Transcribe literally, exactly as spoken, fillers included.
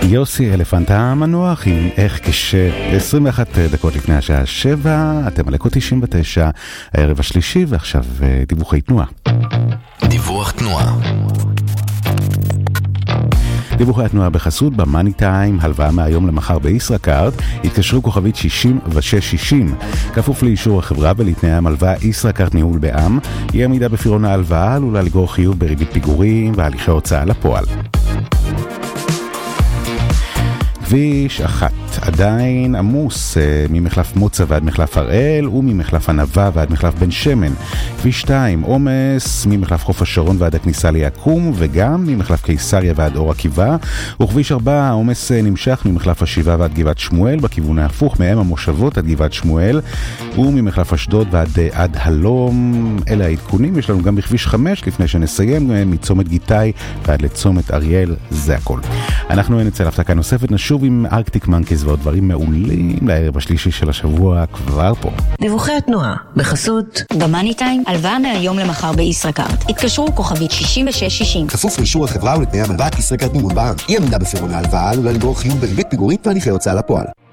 יוסי אלפנט המנוח עם איך קשה. עשרים ואחת דקות לפני השעה שבע, אתם על אקו תשעים ותשע, הערב השלישי, ועכשיו דיווחי תנועה. דיווח תנועה. דיווחי התנועה בחסות במאני טיים, הלוואה מהיום למחר בישראכרט, התקשרו כוכבית שישים ושש שישים. כפוף לאישור החברה ולתנאי המלווה ישראכרט ניהול בע"מ, אי עמידה בפירעון ההלוואה עלולה לגרור חיוב בריבית פיגורים והליכי הוצאה לפועל. כביש אחת עדיין עמוס ממחלף מוצא ועד מחלף הראל וממחלף ענבה ועד מחלף בן שמן. כביש שתיים עומס ממחלף חוף השרון ועד הכניסה ליקום וגם ממחלף קיסריה ועד אור עקיבא. וכביש ארבע עומס נמשך ממחלף השבעה ועד גבעת שמואל בכיוון ההפוך מהם המושבות עד גבעת שמואל וממחלף אשדוד ועד עד הלום. אלה העדכונים. יש לנו גם בכביש חמש לפני שנסיים מצומת גיטאי ועד לצומת אריאל. זה הכל. אנחנו נצא להפסקה נוספת, נשוב עם ארקטיק מנקיז ועוד דברים מעולים לערב השלישי של השבוע כבר פה. דיווחי התנועה בחסות במאני טיים, הלוואה מהיום למחר בישראכרט. התקשרו כוכבית שישים ושש שישים. כפוף לאישור החברה ולתנאי המלווה ישראכרט ניהול בע"מ. אי עמידה בפירעון ההלוואה עלולה לגרור חיוב בריבית פיגורים והליכי הוצאה לפועל.